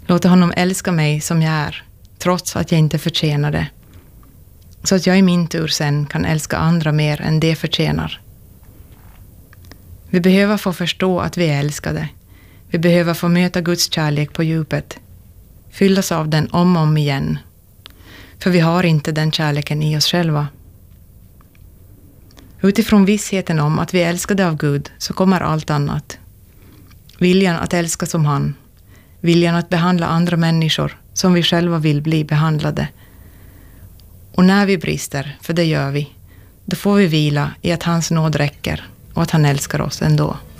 Låta honom älska mig som jag är, trots att jag inte förtjänar det. Så att jag i min tur sen kan älska andra mer än de förtjänar. Vi behöver få förstå att vi är älskade. Vi behöver få möta Guds kärlek på djupet. Fyllas av den om och om igen. För vi har inte den kärleken i oss själva. Utifrån vissheten om att vi är älskade av Gud så kommer allt annat. Viljan att älska som han. Viljan att behandla andra människor som vi själva vill bli behandlade. Och när vi brister, för det gör vi, då får vi vila i att hans nåd räcker och att han älskar oss ändå.